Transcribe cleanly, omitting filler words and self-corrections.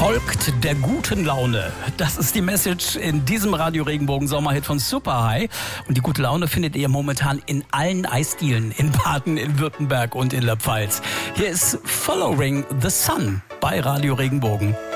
Folgt der guten Laune. Das ist die Message in diesem Radio Regenbogen Sommerhit von Super High. Und die gute Laune findet ihr momentan in allen Eisdielen in Baden, in Württemberg und in der Pfalz. Hier ist Following the Sun bei Radio Regenbogen.